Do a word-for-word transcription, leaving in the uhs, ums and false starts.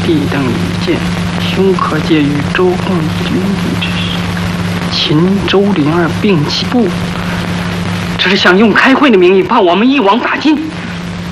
必等一见，兄可借与周公以君地之事。秦、周、灵儿并起步，这是想用开会的名义把我们一网打尽。